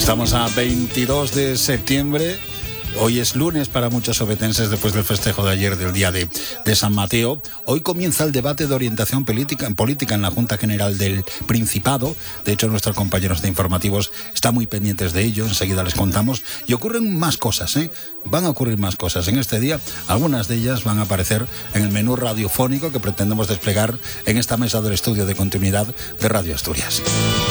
Estamos a 22 de septiembre. Hoy es lunes para muchos obetenses después del festejo de ayer del Día de San Mateo. Hoy comienza el debate de orientación política en la Junta General del Principado. De hecho, nuestros compañeros de informativos están muy pendientes de ello. Enseguida les contamos. Y ocurren más cosas, ¿eh? Van a ocurrir más cosas en este día. Algunas de ellas van a aparecer en el menú radiofónico que pretendemos desplegar en esta mesa del estudio de continuidad de Radio Asturias.